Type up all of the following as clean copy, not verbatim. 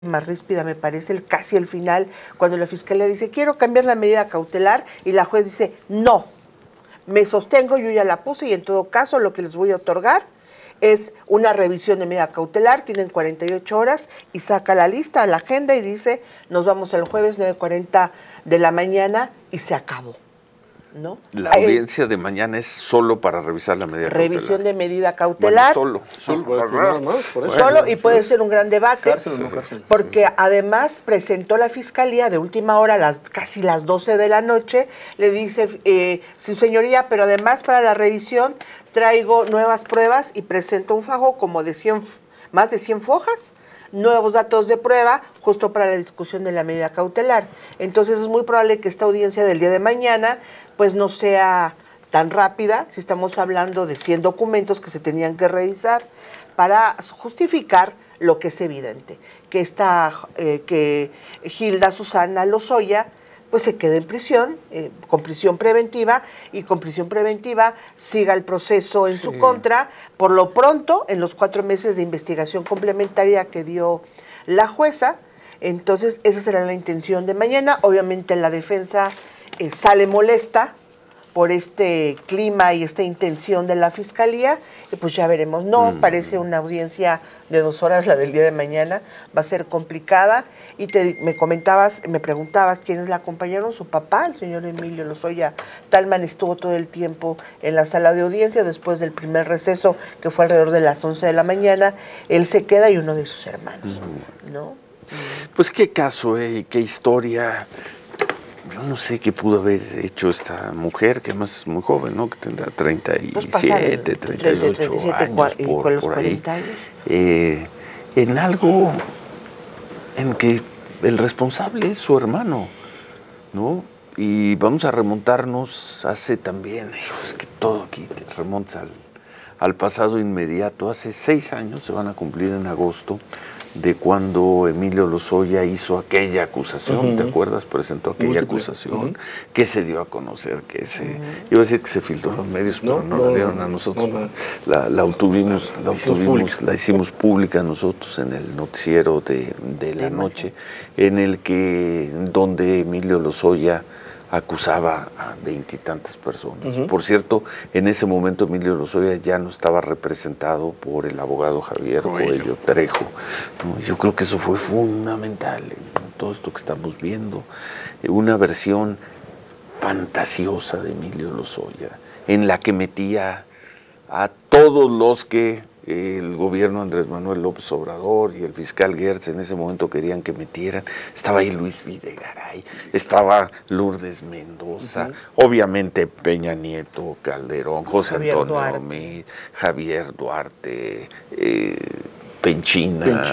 más ríspida, me parece, casi el final, cuando la fiscalía dice, quiero cambiar la medida cautelar, y la juez dice, no, me sostengo, yo ya la puse, y en todo caso lo que les voy a otorgar es una revisión de medida cautelar, tienen 48 horas, y saca la lista, la agenda, y dice, nos vamos el jueves 9:40 de la mañana, y se acabó. ¿No? La audiencia de mañana es solo para revisar la medida cautelar. Revisión de medida cautelar. Bueno, solo, y puede ser un gran debate, porque además presentó la fiscalía de última hora, casi las 12 de la noche, le dice, su señoría, pero además para la revisión traigo nuevas pruebas y presentó un fajo como de más de 100 fojas, nuevos datos de prueba, justo para la discusión de la medida cautelar. Entonces es muy probable que esta audiencia del día de mañana pues no sea tan rápida, si estamos hablando de 100 documentos que se tenían que revisar para justificar lo que es evidente, que Hilda Susana Lozoya pues se quede en prisión, con prisión preventiva, y con prisión preventiva siga el proceso en su contra, por lo pronto, en los 4 meses de investigación complementaria que dio la jueza. Entonces, esa será la intención de mañana. Obviamente la defensa sale molesta por este clima y esta intención de la fiscalía, y pues ya veremos. No parece una audiencia de 2 horas la del día de mañana, va a ser complicada. Y me preguntabas quiénes la acompañaron. Su papá, el señor Emilio Lozoya Talman, estuvo todo el tiempo en la sala de audiencia después del primer receso, que fue alrededor de las 11 de la mañana. Él se queda y uno de sus hermanos, ¿no? Pues qué caso, qué historia. Yo no sé qué pudo haber hecho esta mujer, que además es muy joven, ¿no? Que tendrá 37, 38 años, por los 40 años. En algo en que el responsable es su hermano, ¿no? Y vamos a remontarnos hace también, es que todo aquí te remontas al pasado inmediato. Hace 6 años, se van a cumplir en agosto, de cuando Emilio Lozoya hizo aquella acusación, ¿te acuerdas? Presentó aquella acusación que se dio a conocer, que iba a decir que se filtró en los medios, pero no la dieron a nosotros. La hicimos pública nosotros en el noticiero de la noche, donde Emilio Lozoya acusaba a 20 y tantas personas. Por cierto, en ese momento Emilio Lozoya ya no estaba representado por el abogado Javier Coello Trejo. Yo creo que eso fue fundamental en todo esto que estamos viendo. Una versión fantasiosa de Emilio Lozoya, en la que metía a todos los que el gobierno Andrés Manuel López Obrador y el fiscal Gertz en ese momento querían que metieran. Estaba ahí Luis Videgaray, estaba Lourdes Mendoza, obviamente Peña Nieto, Calderón, José Antonio Meade, Javier Duarte, Penchina,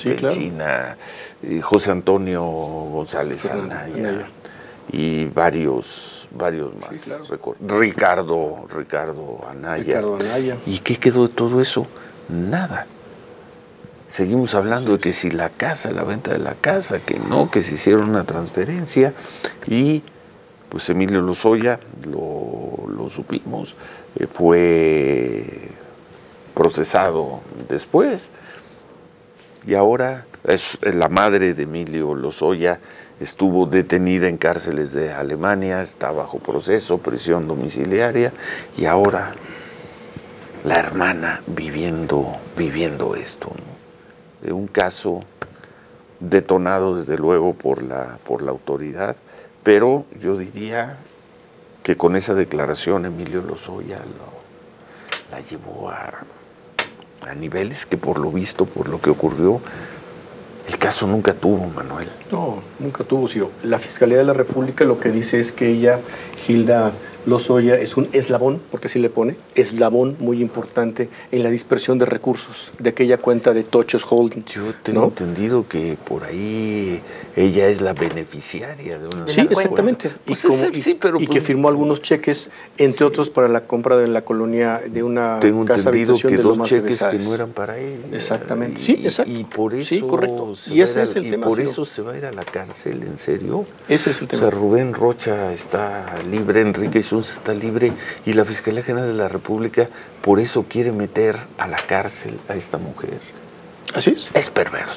José Antonio González Anaya y varios más. Sí, claro. Ricardo Anaya. ¿Y qué quedó de todo eso? Nada. Seguimos hablando de que si la venta de la casa, que no, que se hicieron una transferencia, y pues Emilio Lozoya, lo supimos, fue procesado después, y ahora es la madre de Emilio Lozoya. Estuvo detenida en cárceles de Alemania, está bajo proceso, prisión domiciliaria, y ahora la hermana viviendo esto, ¿no? Un caso detonado desde luego por la autoridad, pero yo diría que con esa declaración Emilio Lozoya la llevó a niveles que por lo visto, por lo que ocurrió, el caso nunca tuvo, Manuel. No, nunca tuvo, sí. La Fiscalía de la República lo que dice es que ella, Hilda Lozoya, es un eslabón, porque así le pone, eslabón muy importante en la dispersión de recursos de aquella cuenta de Tochos Holding. Yo tengo entendido que por ahí ella es la beneficiaria de una... Sí, exactamente. Pues y que firmó algunos cheques, entre otros para la compra de la colonia de una casa habitación de Lomas de Besares. Tengo entendido que 2 cheques que no eran para él. Exactamente. Sí, exacto. Y por eso... Sí, correcto. Y ese es el tema. Por eso se va a ir a la cárcel, ¿en serio? Ese es el tema. O sea, Rubén Rocha está libre, Enrique Isuns está libre, y la Fiscalía General de la República por eso quiere meter a la cárcel a esta mujer. Así es. Es perverso.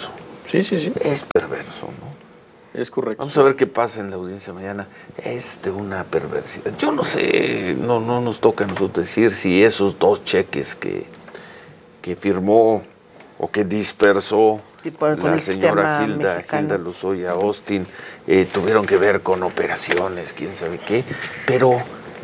Sí. Es perverso, ¿no? Es correcto. Vamos a ver qué pasa en la audiencia mañana. Es de una perversidad. Yo no sé, no nos toca a nosotros decir si esos 2 cheques que firmó o que dispersó la señora Hilda Lozoya Austin tuvieron que ver con operaciones, quién sabe qué, pero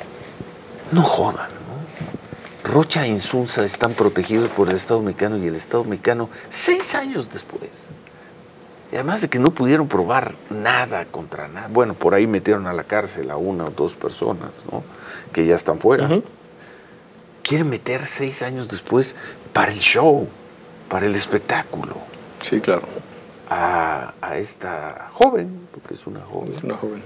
no jodan, ¿no? Rocha e Insunza están protegidos por el Estado mexicano y el Estado mexicano 6 años después. Y además de que no pudieron probar nada contra nada. Bueno, por ahí metieron a la cárcel a 1 o 2 personas, ¿no? Que ya están fuera. Quieren meter 6 años después para el show, para el espectáculo. Sí, claro. A esta joven, porque es una joven. Es una joven.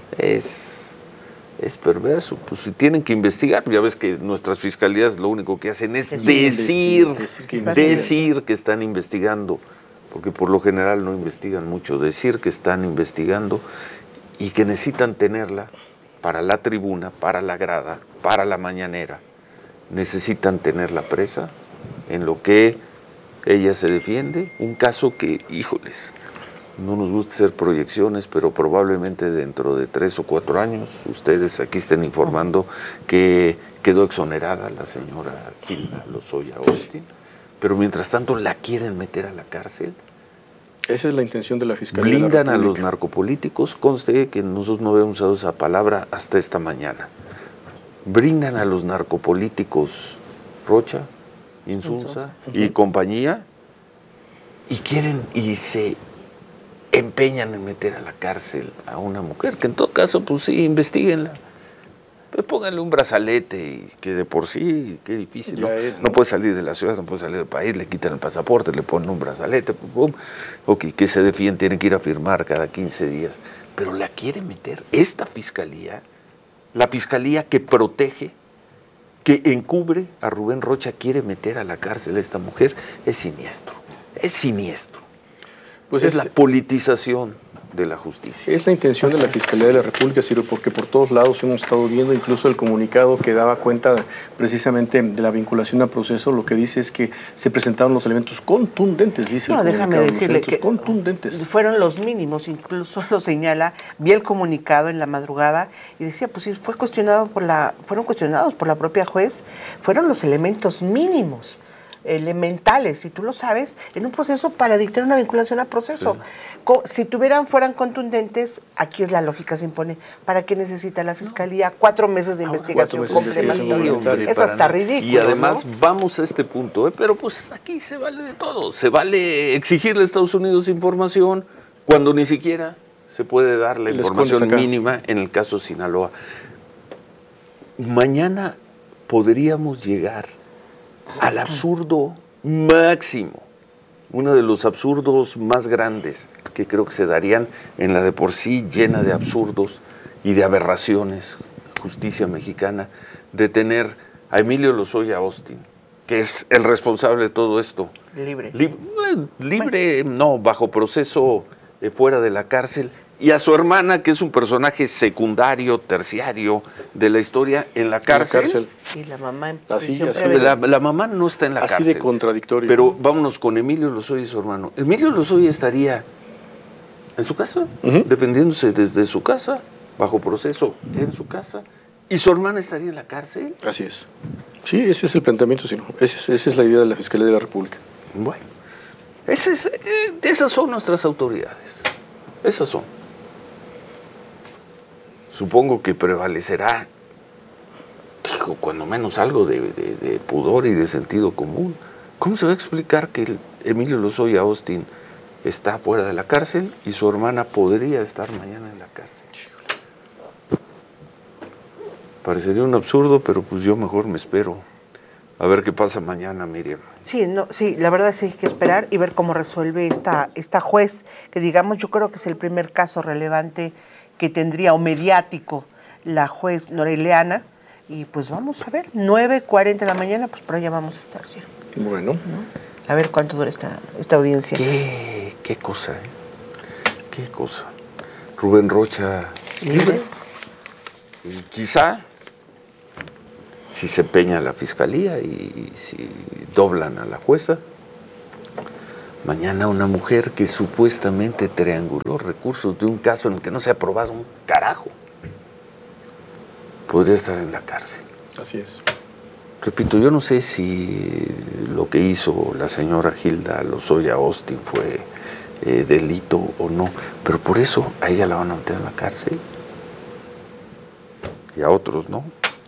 Es perverso. Pues si tienen que investigar, ya ves que nuestras fiscalías lo único que hacen es decir que están investigando, porque por lo general no investigan mucho, decir que están investigando y que necesitan tenerla para la tribuna, para la grada, para la mañanera. Necesitan tenerla presa en lo que ella se defiende, un caso que, híjoles, no nos gusta hacer proyecciones, pero probablemente dentro de 3 o 4 años ustedes aquí estén informando que quedó exonerada la señora Hilda Lozoya Austin, pero mientras tanto la quieren meter a la cárcel. Esa es la intención de la Fiscalía. Blindan a los narcopolíticos, conste que nosotros no habíamos usado esa palabra hasta esta mañana. Brindan a los narcopolíticos Rocha, Insunza y compañía, y quieren y se empeñan en meter a la cárcel a una mujer, que en todo caso, pues sí, investíguenla. Pues pónganle un brazalete, y que de por sí, qué difícil, ¿no? No puede salir de la ciudad, no puede salir del país, le quitan el pasaporte, le ponen un brazalete, ok, que se defienden, tienen que ir a firmar cada 15 días. Pero la quiere meter esta fiscalía, la fiscalía que protege, que encubre a Rubén Rocha, quiere meter a la cárcel a esta mujer. Es siniestro, es siniestro. Pues es la politización de la justicia. Es la intención de la Fiscalía de la República, Ciro, porque por todos lados hemos estado viendo, incluso el comunicado que daba cuenta precisamente de la vinculación al proceso, lo que dice es que se presentaron los elementos contundentes, dice el comunicado. Déjame decirle que contundentes. Fueron los mínimos, incluso lo señala, vi el comunicado en la madrugada y decía, pues sí, fueron cuestionados por la propia juez, fueron los elementos mínimos, elementales, si tú lo sabes, en un proceso para dictar una vinculación al proceso. Sí. Si fueran contundentes, aquí es la lógica, se impone. ¿Para qué necesita la Fiscalía 4 meses de investigación complementaria? Es hasta ridículo. Y además, vamos a este punto, pero pues aquí se vale de todo. Se vale exigirle a Estados Unidos información cuando ni siquiera se puede dar la información mínima en el caso Sinaloa. Mañana podríamos llegar al absurdo máximo, uno de los absurdos más grandes que creo que se darían en la de por sí llena de absurdos y de aberraciones, justicia mexicana, de tener a Emilio Lozoya Austin, que es el responsable de todo esto. Libre, no, bajo proceso, fuera de la cárcel, y a su hermana, que es un personaje secundario, terciario de la historia, en la cárcel. Y la mamá en prisión. La mamá no está en la cárcel. Así de contradictorio. Pero vámonos con Emilio Lozoya y su hermano. Emilio Lozoya estaría en su casa, defendiéndose desde su casa, bajo proceso en su casa, y su hermana estaría en la cárcel. Así es. Sí, ese es el planteamiento, Ciro. Esa es la idea de la Fiscalía de la República. Bueno, esas son nuestras autoridades. Esas son. Supongo que prevalecerá, cuando menos algo de pudor y de sentido común. ¿Cómo se va a explicar que Emilio Lozoya Austin está fuera de la cárcel y su hermana podría estar mañana en la cárcel? Parecería un absurdo, pero pues yo mejor me espero a ver qué pasa mañana, Miriam. Sí, la verdad sí hay que esperar y ver cómo resuelve esta juez, que digamos yo creo que es el primer caso relevante que tendría, o mediático, la juez Noreliana, y pues vamos a ver, 9:40 de la mañana, pues por allá vamos a estar, ¿sí? Bueno. ¿No? A ver cuánto dura esta audiencia. Qué cosa, qué cosa. Rubén Rocha libre. Y quizá, si se empeña la fiscalía y si doblan a la jueza, Mañana una mujer que supuestamente trianguló recursos de un caso en el que no se ha probado un carajo podría estar en la cárcel. Así es. Repito, yo no sé si lo que hizo la señora Hilda Lozoya Austin fue delito o no, pero por eso a ella la van a meter en la cárcel y a otros no.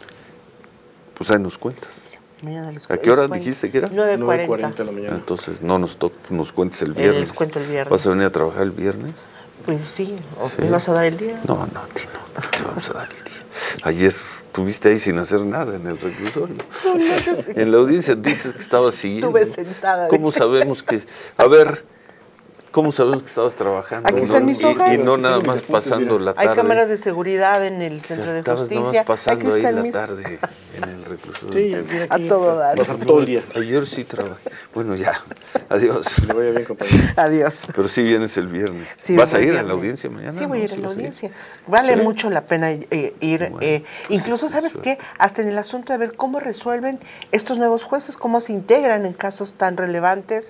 Pues ahí nos cuentas. ¿A qué hora dijiste que era? 9:40 de la mañana. Entonces no nos cuentes el viernes. Les cuento el viernes. ¿Vas a venir a trabajar el viernes? Pues sí, ¿o me vas a dar el día? No, a ti no te vamos a dar el día. Ayer estuviste ahí sin hacer nada en el reclusorio. En la audiencia dices que estabas siguiendo. Estuve sentada. ¿Cómo sabemos que...? A ver, ¿cómo sabemos que estabas trabajando? Aquí están mis hojas. Y no nada más pasando la tarde. Hay cámaras de seguridad en el centro de justicia. Estabas nada más pasando ahí la mis... tarde en el reclusorio. Sí, a todo dar. Pasar todo el día. Ayer sí trabajé. Bueno, ya. Adiós. Le vaya bien, compañero. Adiós. Pero sí vienes el viernes. Sí, ¿Vas a ir viernes. a la audiencia mañana? Sí, voy a ir a la vas audiencia. Vale ¿Sí? mucho la pena ir. Bueno, pues incluso, ¿sabes qué? Hasta en el asunto de ver cómo resuelven estos nuevos jueces, cómo se integran en casos tan relevantes.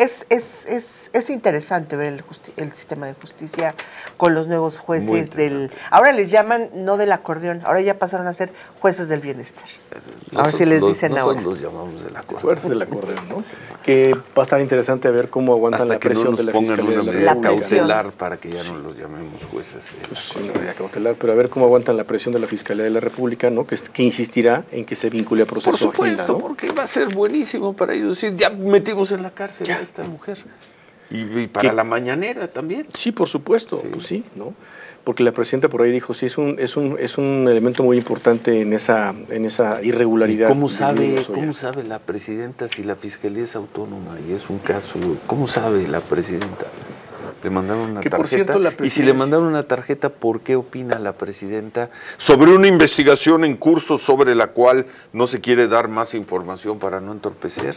Es interesante ver el sistema de justicia con los nuevos jueces ahora les llaman no del acordeón, ahora ya pasaron a ser jueces del bienestar. Ahora sí les dicen ahora. Nosotros los llamamos del acordeón. Fuerzas del acordeón, ¿no? Que va a estar interesante ver cómo aguantan Hasta la presión de la pongan Fiscalía una de la medida República. cautelar para que ya no los llamemos jueces. Sí, no medida cautelar, pero a ver cómo aguantan la presión de la Fiscalía de la República, ¿no? Que insistirá en que se vincule a proceso. Por supuesto, Hilda, ¿no? porque va a ser buenísimo para ellos decir, ya metimos en la cárcel a esta mujer. Y para la mañanera también. Sí, por supuesto, pues sí, ¿no? Porque la presidenta por ahí dijo, sí, es un elemento muy importante en esa irregularidad. ¿Cómo sabe la presidenta si la fiscalía es autónoma y es un caso? ¿Cómo sabe la presidenta? Le mandaron una tarjeta. Por cierto, y si le mandaron una tarjeta, ¿por qué opina la presidenta sobre una investigación en curso sobre la cual no se quiere dar más información para no entorpecer?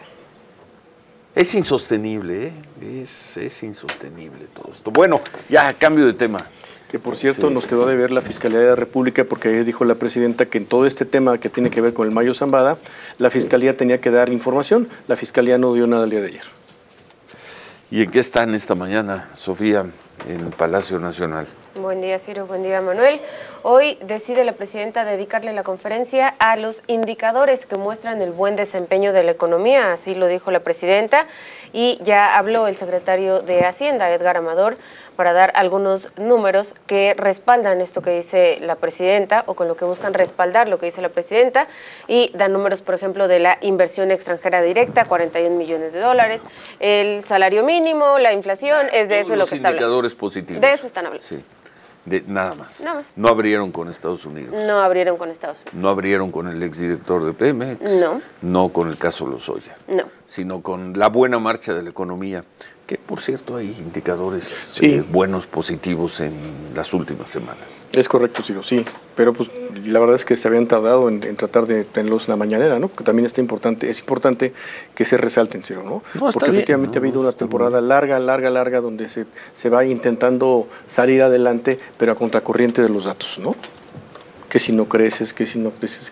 Es insostenible, es insostenible todo esto. Bueno, ya cambio de tema. Que por cierto nos quedó de ver la Fiscalía de la República porque ayer dijo la presidenta que en todo este tema que tiene que ver con el Mayo Zambada, la Fiscalía tenía que dar información. La Fiscalía no dio nada el día de ayer. ¿Y en qué están esta mañana, Sofía, en Palacio Nacional? Buen día, Ciro. Buen día, Manuel. Hoy decide la presidenta dedicarle la conferencia a los indicadores que muestran el buen desempeño de la economía, así lo dijo la presidenta, y ya habló el secretario de Hacienda, Edgar Amador, para dar algunos números que respaldan esto que dice la presidenta o con lo que buscan respaldar lo que dice la presidenta, y dan números, por ejemplo, de la inversión extranjera directa, 41 millones de dólares, el salario mínimo, la inflación, es de eso de lo que está hablando. Indicadores positivos. De eso están hablando. Sí. Nada más. Nada más. No abrieron con Estados Unidos. No abrieron con Estados Unidos. No abrieron con el exdirector de Pemex. No. No con el caso Lozoya. No. Sino con la buena marcha de la economía. Que, por cierto, hay indicadores buenos, positivos en las últimas semanas. Es correcto, Ciro, sí. Pero pues la verdad es que se habían tardado en tratar de tenerlos en la mañanera, ¿no? Porque también es importante que se resalten, Ciro, ¿no? Porque efectivamente ha habido una temporada larga, donde se va intentando salir adelante, pero a contracorriente de los datos, ¿no? Que si no creces, que si no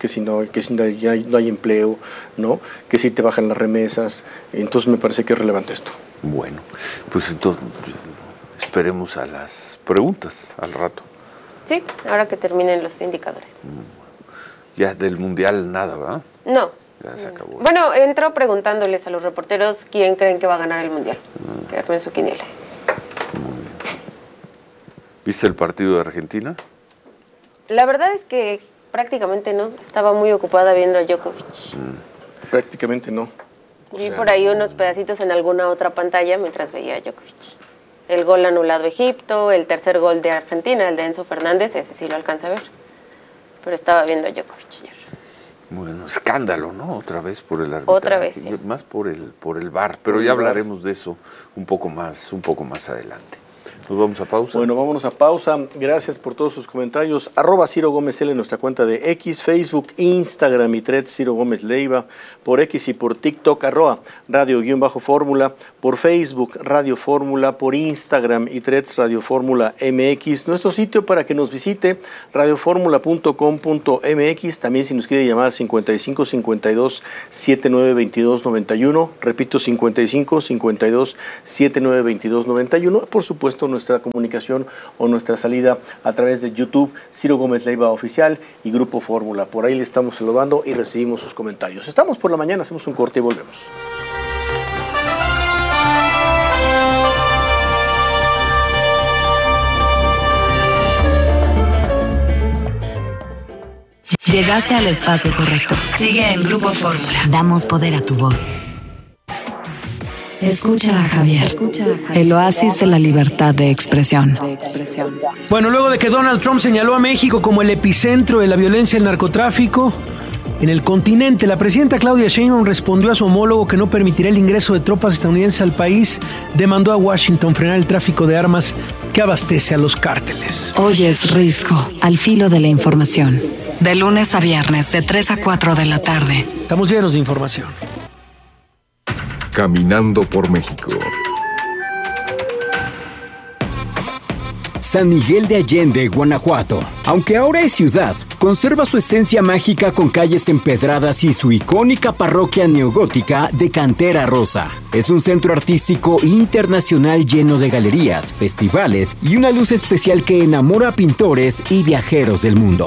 no hay empleo, ¿no? Que si te bajan las remesas. Entonces me parece que es relevante esto. Bueno, pues entonces esperemos a las preguntas al rato. Sí, ahora que terminen los indicadores. Ya del Mundial nada, ¿verdad? No. Ya se acabó. Bueno, entró preguntándoles a los reporteros quién creen que va a ganar el Mundial. Que armen su quiniela. Muy bien. ¿Viste el partido de Argentina? La verdad es que prácticamente no. Estaba muy ocupada viendo a Djokovic. Prácticamente no. Vi por ahí unos pedacitos en alguna otra pantalla mientras veía a Djokovic. El gol anulado a Egipto, el tercer gol de Argentina, el de Enzo Fernández, ese sí lo alcanza a ver. Pero estaba viendo a Djokovic ayer. Bueno, escándalo, ¿no? Otra vez por el arbitraje. Otra vez, sí. Más por el VAR, pero ya hablaremos de eso un poco más adelante. Nos vamos a pausa. Bueno, vámonos a pausa. Gracias por todos sus comentarios. @Ciro Gómez L en nuestra cuenta de X, Facebook, Instagram y Threads Ciro Gómez Leiva. Por X y por TikTok, @Radio_Fórmula. Por Facebook, Radio Fórmula. Por Instagram y Threads Radio Fórmula MX. Nuestro sitio para que nos visite, radioformula.com.mx. También si nos quiere llamar 55 52 79 22 91. Repito, 55 52 79 22 91. Por supuesto, nuestra comunicación o nuestra salida a través de YouTube, Ciro Gómez Leiva Oficial y Grupo Fórmula. Por ahí le estamos saludando y recibimos sus comentarios. Estamos por la mañana, hacemos un corte y volvemos. Llegaste al espacio correcto. Sigue en Grupo Fórmula. Damos poder a tu voz. Escucha a Javier. El oasis de la libertad de expresión. Bueno, luego de que Donald Trump señaló a México como el epicentro de la violencia y el narcotráfico en el continente, la presidenta Claudia Sheinbaum respondió a su homólogo que no permitirá el ingreso de tropas estadounidenses al país. Demandó a Washington frenar el tráfico de armas que abastece a los cárteles. Hoy es Risco, al filo de la información. De lunes a viernes, de 3 a 4 de la tarde. Estamos llenos de información. Caminando por México. San Miguel de Allende, Guanajuato. Aunque ahora es ciudad, conserva su esencia mágica con calles empedradas y su icónica parroquia neogótica de cantera rosa. Es un centro artístico internacional lleno de galerías, festivales y una luz especial que enamora a pintores y viajeros del mundo.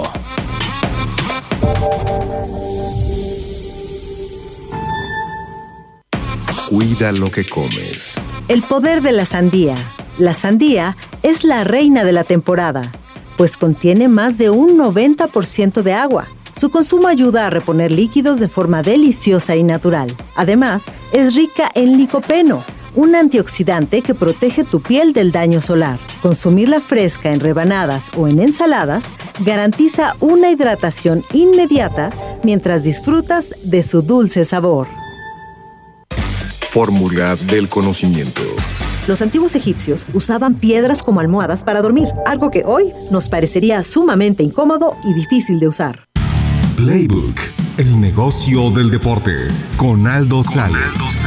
Cuida lo que comes. El poder de la sandía. La sandía es la reina de la temporada, pues contiene más de un 90% de agua. Su consumo ayuda a reponer líquidos de forma deliciosa y natural. Además, es rica en licopeno, un antioxidante que protege tu piel del daño solar. Consumirla fresca en rebanadas o en ensaladas garantiza una hidratación inmediata mientras disfrutas de su dulce sabor. Fórmula del conocimiento. Los antiguos egipcios usaban piedras como almohadas para dormir, algo que hoy nos parecería sumamente incómodo y difícil de usar. Playbook, el negocio del deporte, con Aldo Sales.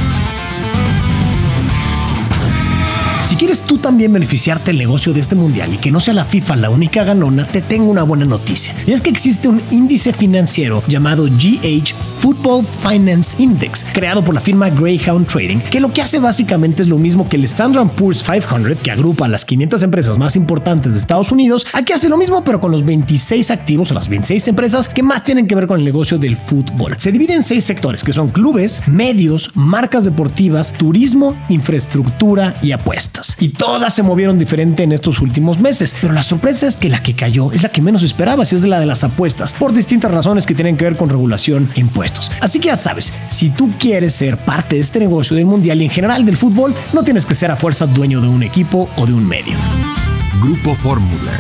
Si quieres tú también beneficiarte del negocio de este mundial y que no sea la FIFA la única ganona, te tengo una buena noticia. Y es que existe un índice financiero llamado GH Football Finance Index, creado por la firma Greyhound Trading, que lo que hace básicamente es lo mismo que el Standard & Poor's 500, que agrupa a las 500 empresas más importantes de Estados Unidos. Aquí hace lo mismo, pero con los 26 activos o las 26 empresas que más tienen que ver con el negocio del fútbol. Se divide en 6 sectores, que son clubes, medios, marcas deportivas, turismo, infraestructura y apuestas. Y todas se movieron diferente en estos últimos meses, pero la sorpresa es que la que cayó es la que menos esperabas, y es la de las apuestas, por distintas razones que tienen que ver con regulación e impuestos. Así que ya sabes, si tú quieres ser parte de este negocio del mundial y en general del fútbol, no tienes que ser a fuerza dueño de un equipo o de un medio. Grupo Fórmula.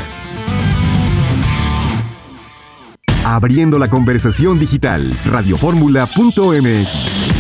Abriendo la conversación digital, radioformula.mx.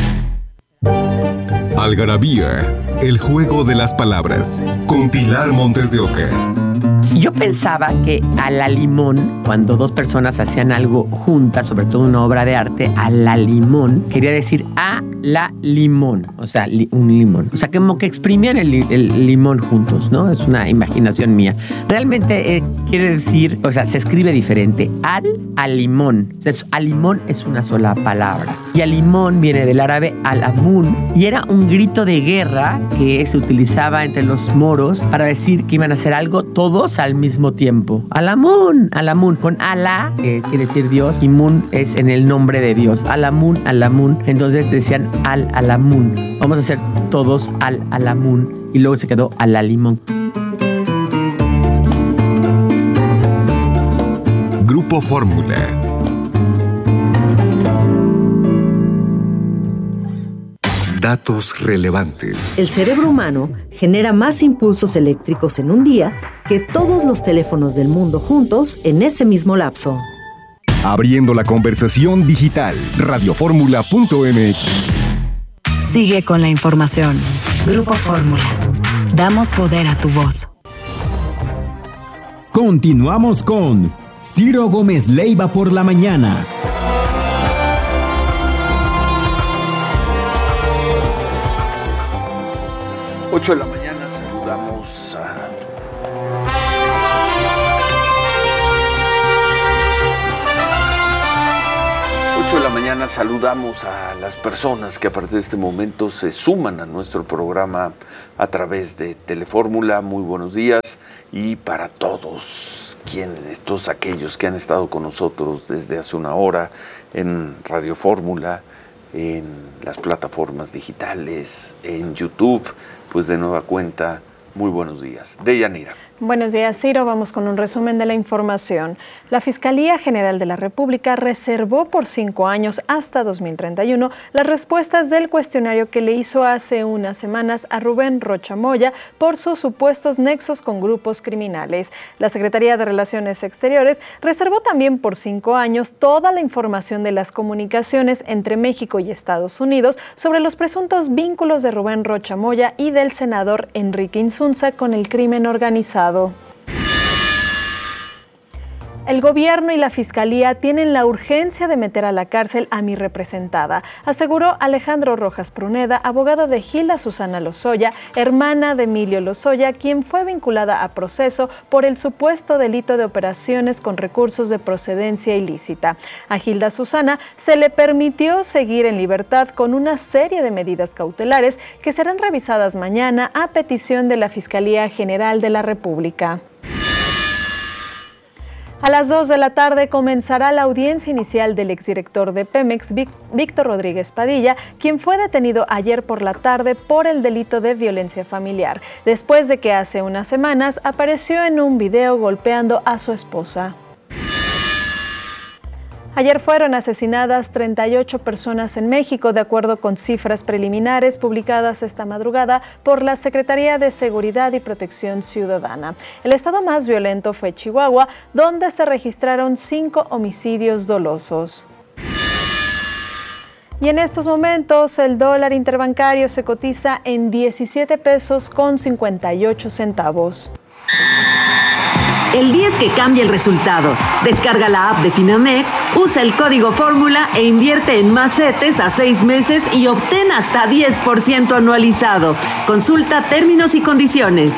Algarabía, el juego de las palabras, con Pilar Montes de Oca. Yo pensaba que a la limón, cuando dos personas hacían algo juntas, sobre todo una obra de arte, a la limón, quería decir a la limón, o sea, un limón. O sea, como que exprimían el limón juntos, ¿no? Es una imaginación mía. Realmente quiere decir, o sea, se escribe diferente. Al limón. Entonces, al limón es una sola palabra. Y al limón viene del árabe al-amun, y era un grito de guerra que se utilizaba entre los moros para decir que iban a hacer algo todos al mismo tiempo. Al-amun, al-amun. Con Alá, que quiere decir Dios, y Mun es en el nombre de Dios. Al-amun, al-amun. Entonces decían al-amun. Vamos a hacer todos al-amun. Y luego se quedó al-limón. Grupo Fórmula. Datos relevantes. El cerebro humano genera más impulsos eléctricos en un día que todos los teléfonos del mundo juntos en ese mismo lapso. Abriendo la conversación digital, radioformula.mx. Sigue con la información. Grupo Fórmula. Damos poder a tu voz. Continuamos con Ciro Gómez Leiva por la mañana. 8 de la mañana saludamos a... 8 de la mañana saludamos a las personas que a partir de este momento se suman a nuestro programa a través de Telefórmula. Muy buenos días, y para todos aquellos que han estado con nosotros desde hace una hora en Radio Fórmula, en las plataformas digitales, en YouTube, pues de nueva cuenta, muy buenos días. Deyanira. Buenos días, Ciro. Vamos con un resumen de la información. La Fiscalía General de la República reservó por 5 años hasta 2031 las respuestas del cuestionario que le hizo hace unas semanas a Rubén Rocha Moya por sus supuestos nexos con grupos criminales. La Secretaría de Relaciones Exteriores reservó también por 5 años toda la información de las comunicaciones entre México y Estados Unidos sobre los presuntos vínculos de Rubén Rocha Moya y del senador Enrique Insunza con el crimen organizado. El gobierno y la fiscalía tienen la urgencia de meter a la cárcel a mi representada, aseguró Alejandro Rojas Pruneda, abogado de Gilda Susana Lozoya, hermana de Emilio Lozoya, quien fue vinculada a proceso por el supuesto delito de operaciones con recursos de procedencia ilícita. A Gilda Susana se le permitió seguir en libertad con una serie de medidas cautelares que serán revisadas mañana a petición de la Fiscalía General de la República. A las 2 de la tarde comenzará la audiencia inicial del exdirector de Pemex, Víctor Rodríguez Padilla, quien fue detenido ayer por la tarde por el delito de violencia familiar, después de que hace unas semanas apareció en un video golpeando a su esposa. Ayer fueron asesinadas 38 personas en México, de acuerdo con cifras preliminares publicadas esta madrugada por la Secretaría de Seguridad y Protección Ciudadana. El estado más violento fue Chihuahua, donde se registraron 5 homicidios dolosos. Y en estos momentos el dólar interbancario se cotiza en 17 pesos con 58 centavos. El día es que cambia el resultado. Descarga la app de Finamex, usa el código Fórmula e invierte en más CETES a 6 meses y obtén hasta 10% anualizado. Consulta términos y condiciones.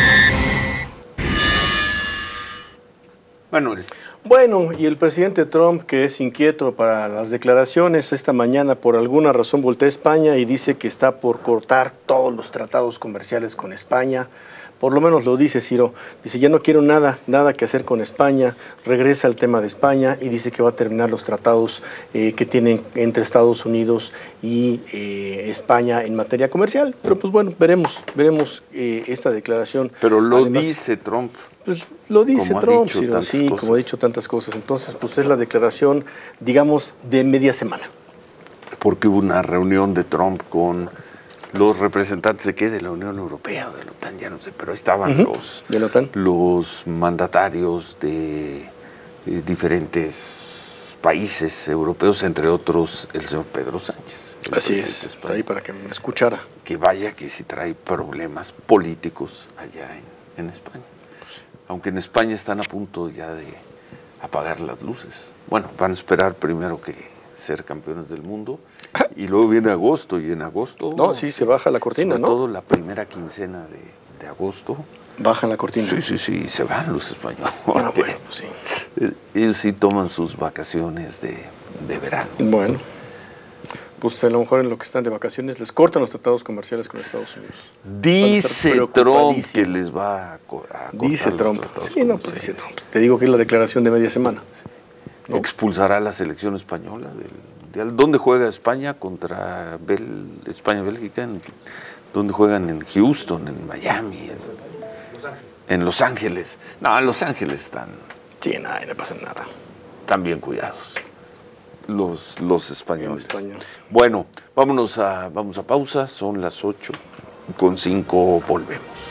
Manuel. Bueno, y el presidente Trump, que es inquieto para las declaraciones, esta mañana por alguna razón voltea a España y dice que está por cortar todos los tratados comerciales con España. Por lo menos lo dice Ciro. Dice, ya no quiero nada que hacer con España. Regresa al tema de España y dice que va a terminar los tratados que tienen entre Estados Unidos y España en materia comercial. Pero pues bueno, veremos esta declaración. Pero lo dice Trump. Pues lo dice Trump, Ciro, sí, como ha dicho tantas cosas. Entonces, pues es la declaración, digamos, de media semana. Porque hubo una reunión de Trump con los representantes de la Unión Europea o de la OTAN, ya no sé, pero estaban los mandatarios de diferentes países europeos, entre otros el señor Pedro Sánchez. Así es, por ahí para que me escuchara. Que vaya que sí trae problemas políticos allá en España. Aunque en España están a punto ya de apagar las luces. Bueno, van a esperar primero que ser campeones del mundo y luego viene agosto, y en agosto... No, sí, se baja la cortina, sobre ¿no? todo la primera quincena de agosto. Bajan la cortina. Sí, se van los españoles. Ah, bueno, pues sí. Ellos sí toman sus vacaciones de verano. Bueno, pues a lo mejor en lo que están de vacaciones les cortan los tratados comerciales con Estados Unidos. Dice Trump que les va a cortar. Dice Trump. Sí, no, pues dice Trump. Te digo que es la declaración de media semana. ¿No? Expulsará a la selección española del Mundial. ¿Dónde juega España contra España-Bélgica? ¿Dónde juegan? En Houston, en Miami, en Los Ángeles. No, en Los Ángeles están... Sí, nada, no pasa nada. Están bien cuidados los españoles. Bueno, vamos a pausa. Son las 8:05, volvemos.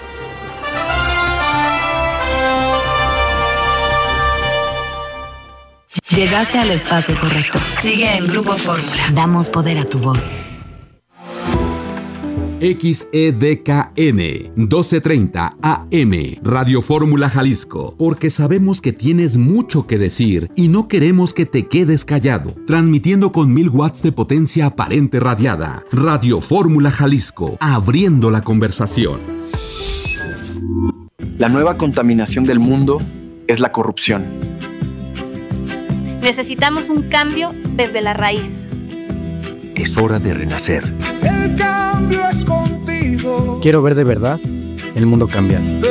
Llegaste al espacio correcto. Sigue en Grupo Fórmula. Damos poder a tu voz. XEDKN 1230 AM, Radio Fórmula Jalisco, porque sabemos que tienes mucho que decir y no queremos que te quedes callado. Transmitiendo con 1000 watts de potencia aparente radiada. Radio Fórmula Jalisco, abriendo la conversación. La nueva contaminación del mundo es la corrupción. Necesitamos un cambio desde la raíz. Es hora de renacer. El cambio es contigo. Quiero ver de verdad el mundo cambiar.